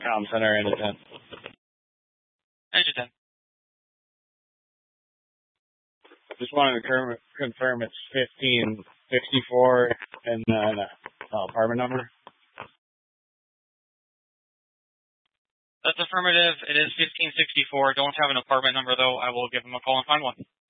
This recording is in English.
comm center in 10. Engine 10. Just wanted to confirm it's 1564 and then apartment number. That's affirmative. It is 1564. Don't have an apartment number, though. I will give them a call and find one.